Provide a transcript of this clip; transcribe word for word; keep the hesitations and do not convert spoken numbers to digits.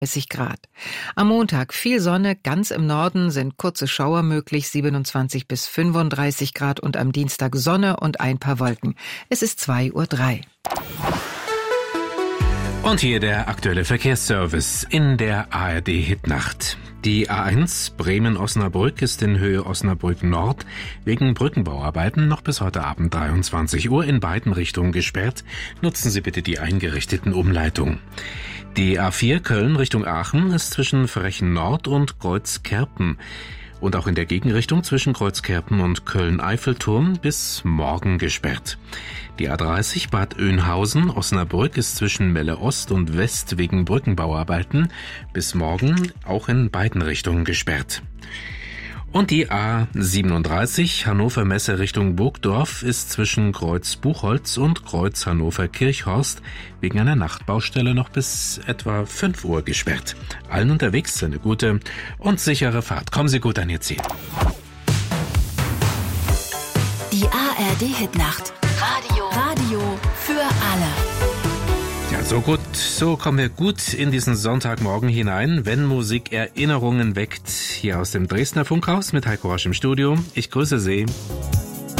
dreißig Grad. Am Montag viel Sonne, ganz im Norden sind kurze Schauer möglich, siebenundzwanzig bis fünfunddreißig Grad und am Dienstag Sonne und ein paar Wolken. Es ist zwei Uhr drei. Und hier der aktuelle Verkehrsservice in der A R D-Hitnacht. Die A eins Bremen-Osnabrück ist in Höhe Osnabrück Nord wegen Brückenbauarbeiten noch bis heute Abend dreiundzwanzig Uhr in beiden Richtungen gesperrt. Nutzen Sie bitte die eingerichteten Umleitungen. Die A vier Köln Richtung Aachen ist zwischen Frechen Nord und Kreuzkerpen und auch in der Gegenrichtung zwischen Kreuzkerpen und Köln-Eiffelturm bis morgen gesperrt. Die A dreißig Bad Oeynhausen-Osnabrück ist zwischen Melle Ost und West wegen Brückenbauarbeiten bis morgen auch in beiden Richtungen gesperrt. Und die A siebenunddreißig Hannover Messe Richtung Burgdorf ist zwischen Kreuz Buchholz und Kreuz Hannover Kirchhorst wegen einer Nachtbaustelle noch bis etwa fünf Uhr gesperrt. Allen unterwegs eine gute und sichere Fahrt. Kommen Sie gut an Ihr Ziel. Die A R D-Hitnacht. Radio. Radio für alle. Ja, so gut, so kommen wir gut in diesen Sonntagmorgen hinein, wenn Musik Erinnerungen weckt. Hier aus dem Dresdner Funkhaus mit Heiko Rosch im Studio. Ich grüße Sie.